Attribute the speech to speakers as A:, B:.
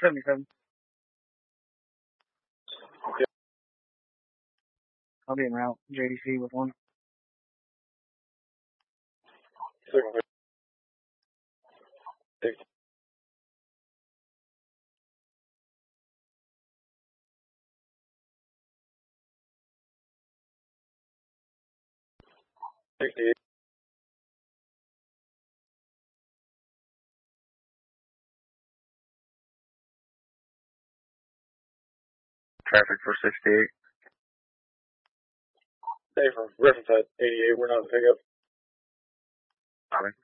A: 77.
B: Okay.
A: I'll be en route. JDC with one.
B: Second. Thanks.
C: Traffic for 68.
B: Hey, for reference at 88, we're not in pickup.
C: Copy.